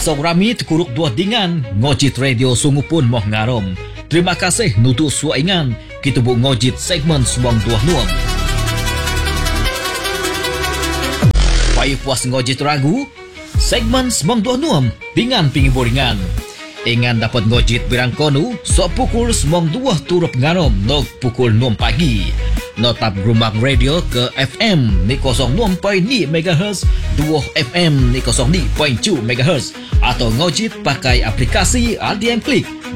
Pasok rami tekuruk dua dingan ngojit radio sungu pun moh ngarom. Terima kasih nutu suaingan kita bu ngojit segmen Semong Dua Nuam. Pai puas ngojit ragu segmen Semong Dua Nuam dengan pingiburingan. Ingan dapat ngojit birang konu so pukul Semong Dua turup ngarom nog pukul 6 pagi. Notap Grumak Radio ke FM ni 06.2 MHz, 2 FM ni 02.2 MHz atau ngojit pakai aplikasi RDM Klik